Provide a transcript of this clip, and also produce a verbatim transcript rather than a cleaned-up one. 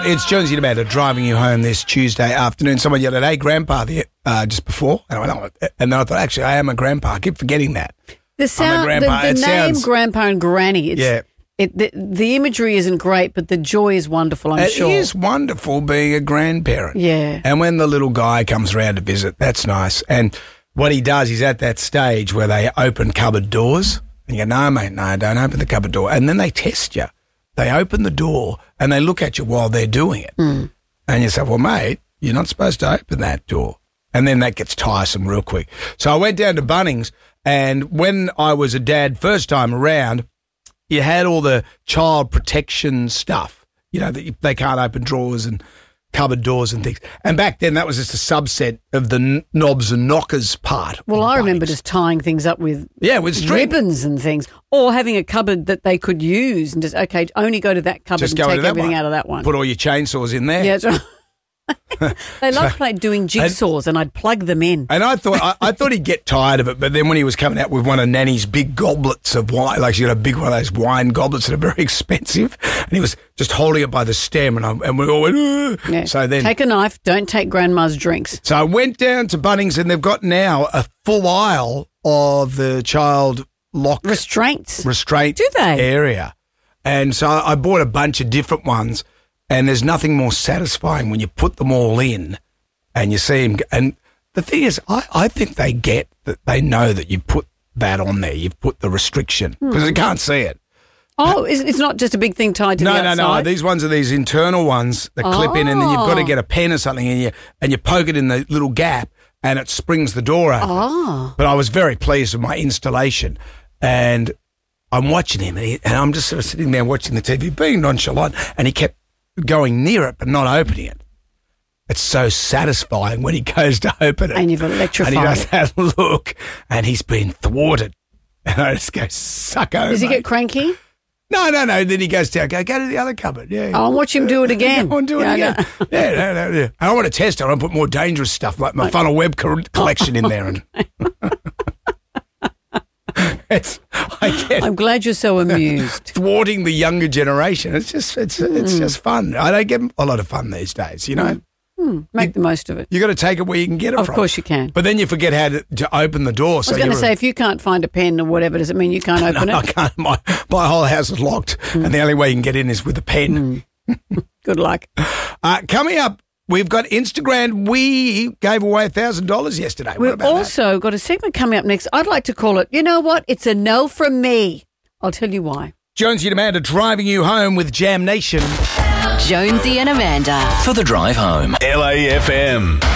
It's Jonesy and Amanda driving you home this Tuesday afternoon. Someone yelled at, hey, Grandpa, the, uh, just before. And, I went, oh. and then I thought, actually, I am a grandpa. I keep forgetting that. The, sound, the, the name sounds, Grandpa and Granny, it's, yeah. it, the, the imagery isn't great, but the joy is wonderful, I'm it sure. It is wonderful being a grandparent. Yeah. And when the little guy comes around to visit, that's nice. And what he does, he's at that stage where they open cupboard doors. And you go, no, mate, no, don't open the cupboard door. And then they test you. They open the door and they look at you while they're doing it. Mm. And you say, well, mate, you're not supposed to open that door. And then that gets tiresome real quick. So I went down to Bunnings, and when I was a dad first time around, you had all the child protection stuff, you know, that you, they can't open drawers and cupboard doors and things. And back then that was just a subset of the n- knobs and knockers part. Well, I remember just tying things up with, yeah, with string. ribbons and things, or having a cupboard that they could use and just, okay, only go to that cupboard just and take everything one. out of that one. Put all your chainsaws in there. Yeah, that's right. They loved like doing jigsaws, and, and I'd plug them in. And I thought I, I thought he'd get tired of it, but then when he was coming out with one of Nanny's big goblets of wine, like she got a big one of those wine goblets that are very expensive, and he was just holding it by the stem, and I, and we all went, Ugh. Yeah. So then take a knife, don't take Grandma's drinks. So I went down to Bunnings, and they've got now a full aisle of the child lock restraints restraint Do they? area, and so I bought a bunch of different ones. And there's nothing more satisfying when you put them all in and you see them. And the thing is, I, I think they get that they know that you put that on there. You've put the restriction because hmm. they can't see it. Oh, it's not just a big thing tied to no, the outside? No, no, no. These ones are these internal ones that clip oh. in, and then you've got to get a pen or something and you, and you poke it in the little gap and it springs the door open. Oh. But I was very pleased with my installation. And I'm watching him and, he, and I'm just sort of sitting there watching the T V, being nonchalant, and he kept going near it but not opening it. It's so satisfying when he goes to open it. And you've electrified And he does that look and he's been thwarted. And I just go, suck over. Does he mate. get cranky? No, no, no. Then he goes down, go, go to the other cupboard. Yeah. I'll watch him do it again. Go on, do it yeah, again. No. yeah, no, no, yeah. I want to test it. I want to put more dangerous stuff like my funnel web co- collection in there. And it's, I get I'm glad you're so amused. Thwarting the younger generation. It's just it's it's mm. just fun. I don't get a lot of fun these days, you know. Mm. Make you, the most of it. You got to take it where you can get it of from. Of course you can. But then you forget how to, to open the door. I was so going to say, if you can't find a pen or whatever, does it mean you can't open no, it? I can't. My, my whole house is locked, mm. and the only way you can get in is with a pen. Mm. Good luck. Uh, coming up, we've got Instagram. We gave away one thousand dollars yesterday. We've also that? got a segment coming up next. I'd like to call it, you know what? It's a no from me. I'll tell you why. Jonesy and Amanda driving you home with Jam Nation. Jonesy and Amanda. For the drive home. L A F M.